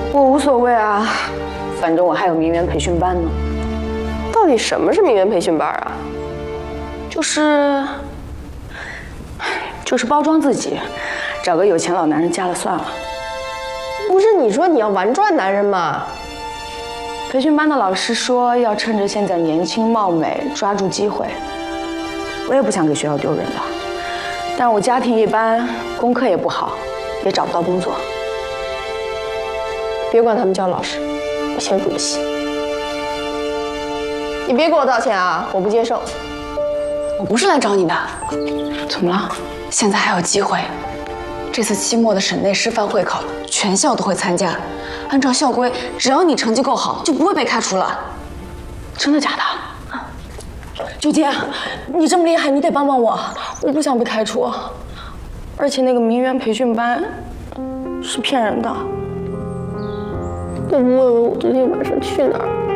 我无所谓啊，反正我还有名媛培训班呢。 到底什么是名媛培训班啊？ 就是包装自己，找个有钱老男人嫁了算了。 不是你说你要玩转男人吗？ 培训班的老师说要趁着现在年轻貌美，抓住机会。我也不想给学校丢人的，但我家庭一般，功课也不好，也找不到工作。 别管他们叫老师，我先入了戏。你别给我道歉啊，我不接受。 我不是来找你的， 怎么了？ 现在还有机会。这次期末的省内师范会考，全校都会参加。按照校规，只要你成绩够好，就不会被开除了。 真的假的？ 九姐，你这么厉害，你得帮帮我，我不想被开除。 而且那个名媛培训班是骗人的。 我不问问我昨天晚上去哪儿？